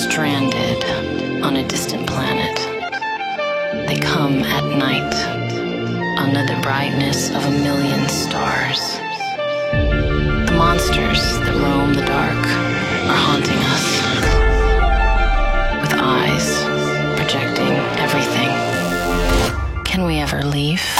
stranded on a distant planet. They come at night under the brightness of a million stars. The monsters that roam the dark are haunting us, with eyes projecting everything. Can we ever leave?